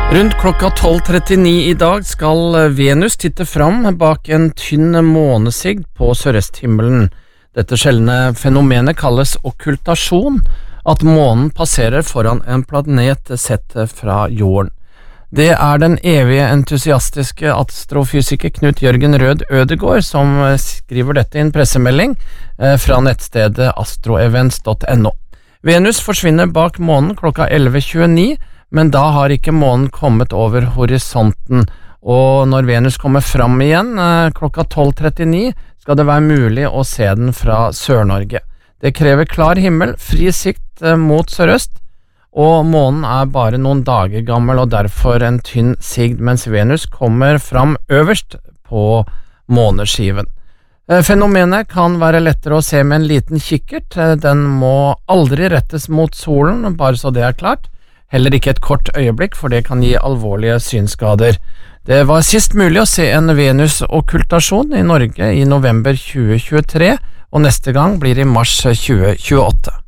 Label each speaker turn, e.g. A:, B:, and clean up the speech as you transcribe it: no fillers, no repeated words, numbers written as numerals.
A: Rundt klokka 12:39 i dag skal Venus titte fram bak en tynn månesigd på sørøsthimmelen. Dette sjeldne fenomenet kalles okkultasjon, at månen passerer foran en planet sett fra jorden. Det er den evige entusiastiske astrofysiker Knut Jørgen Rød Ødegård som skriver dette i en pressemelding fra nettstedet astroevents.no. Venus forsvinner bak månen klokka 11:29, men da har ikke månen kommet over horisonten, og når Venus kommer fram igjen klokka 12:39 skal det være mulig å se den fra Sør-Norge. Det krever klar himmel, fri sikt mot sørøst, og månen er bare noen dager gammel og derfor en tynn sigd, mens Venus kommer fram øverst på måneskiven. Fenomenet kan være lettere å se med en liten kikkert, den må aldri rettes mot solen, bare så det er klart. Heller ikke et kort øyeblikk, for det kan gi alvorlige synskader. Det var sist mulig å se en Venus-okkultasjon i Norge i november 2023, og neste gang blir i mars 2028.